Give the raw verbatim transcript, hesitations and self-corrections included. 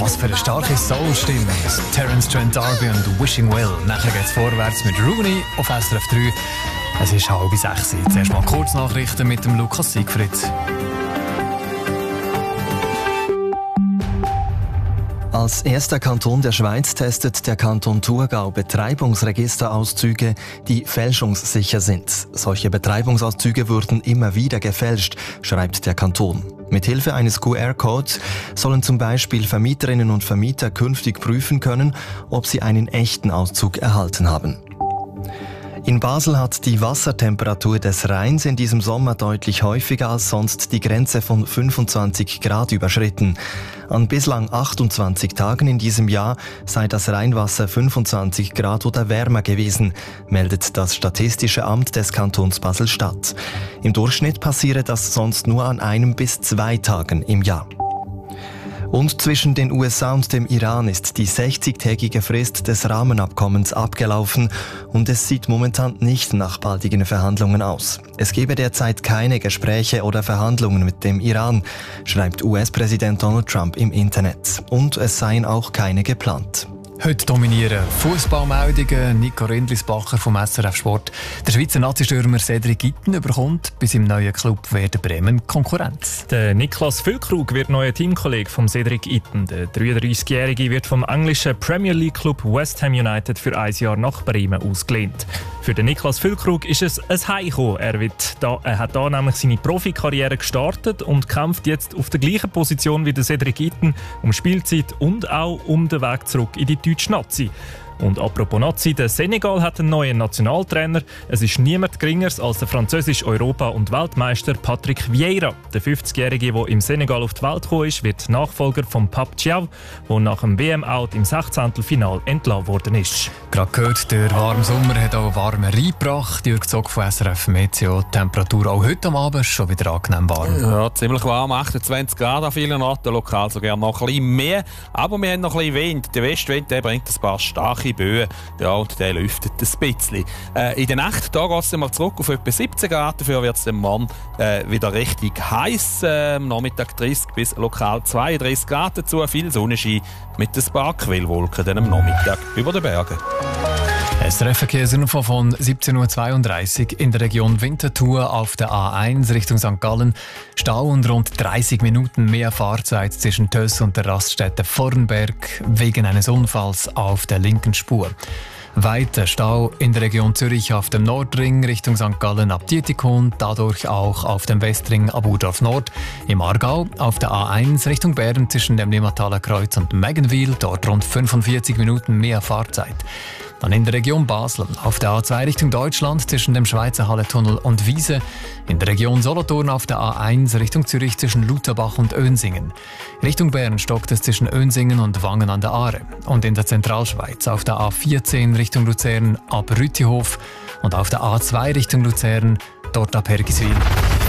Was für eine starke Soul-Stimme. Terence Trent D'Arby und Wishing Well. Nachher geht's vorwärts mit Rooney auf S R F drei. Es ist halb sechs. Zuerst mal Kurznachrichten mit dem Lukas Siegfried. Als erster Kanton der Schweiz testet der Kanton Thurgau Betreibungsregisterauszüge, die fälschungssicher sind. Solche Betreibungsauszüge wurden immer wieder gefälscht, schreibt der Kanton. Mithilfe eines Q R-Codes sollen zum Beispiel Vermieterinnen und Vermieter künftig prüfen können, ob sie einen echten Auszug erhalten haben. In Basel hat die Wassertemperatur des Rheins in diesem Sommer deutlich häufiger als sonst die Grenze von fünfundzwanzig Grad überschritten. An bislang achtundzwanzig Tagen in diesem Jahr sei das Rheinwasser fünfundzwanzig Grad oder wärmer gewesen, meldet das Statistische Amt des Kantons Basel-Stadt. Im Durchschnitt passiere das sonst nur an einem bis zwei Tagen im Jahr. Und zwischen den U S A und dem Iran ist die sechzigtägige Frist des Rahmenabkommens abgelaufen und es sieht momentan nicht nach baldigen Verhandlungen aus. Es gebe derzeit keine Gespräche oder Verhandlungen mit dem Iran, schreibt U S-Präsident Donald Trump im Internet. Und es seien auch keine geplant. Heute dominieren Fußballmeldungen. Nico Rindlisbacher vom S R F Sport. Der Schweizer Nazi-Stürmer Cedric Itten überkommt bei seinem neuen Club Werder Bremen Konkurrenz. Der Niklas Füllkrug wird neuer Teamkollege von Cedric Itten. Der dreiunddreißigjährige wird vom englischen Premier League Club West Ham United für ein Jahr nach Bremen ausgelehnt. Für den Niklas Füllkrug ist es ein Heimkommen. Er, wird da, er hat da nämlich seine Profikarriere gestartet und kämpft jetzt auf der gleichen Position wie der Cedric Itten um Spielzeit und auch um den Weg zurück in die deutsche Nazi. Und apropos Nazi, der Senegal hat einen neuen Nationaltrainer. Es ist niemand Geringeres als der französische Europa- und Weltmeister Patrick Vieira. Der fünfzigjährige, der im Senegal auf die Welt gekommen ist, wird Nachfolger von Pape Thiaw, der nach dem W M-Out im Sechzehntelfinal entlassen worden ist. Gerade gehört, der warme Sommer hat auch warme reingebracht. Jürg Zog von S R F Meteo. Die Temperatur auch heute am Abend schon wieder angenehm warm. Ja, ziemlich warm, achtundzwanzig Grad an vielen Orten, lokal sogar noch ein bisschen mehr. Aber wir haben noch ein bisschen Wind. Der Westwind der bringt ein paar starke Böen. Ja, und der lüftet ein bisschen. Äh, in der Nacht da geht es mal zurück auf etwa siebzehn Grad. Dafür wird es am Morgen äh, wieder richtig heiß. Äh, am Nachmittag dreißig bis lokal zweiunddreißig Grad dazu. Viel Sonnenschein mit ein paar Quellwolken dann am Nachmittag über den Bergen. S R F-Verkehrsinfo von siebzehn Uhr zweiunddreißig in der Region Winterthur auf der A eins Richtung Sankt Gallen. Stau und rund dreißig Minuten mehr Fahrzeit zwischen Töss und der Raststätte Vornberg wegen eines Unfalls auf der linken Spur. Weiter Stau in der Region Zürich auf dem Nordring Richtung Sankt Gallen ab Dietikon, dadurch auch auf dem Westring ab Urdorf Nord. Im Aargau auf der A eins Richtung Bern zwischen dem Limmataler Kreuz und Meggenwil, dort rund fünfundvierzig Minuten mehr Fahrzeit. Dann in der Region Basel auf der A zwei Richtung Deutschland zwischen dem Schweizer Halletunnel und Wiese. In der Region Solothurn auf der A eins Richtung Zürich zwischen Lutherbach und Önsingen. Richtung Bern stockt es zwischen Önsingen und Wangen an der Aare. Und in der Zentralschweiz auf der A vierzehn Richtung Luzern ab Rütihof und auf der A zwei Richtung Luzern dort ab Hergiswil.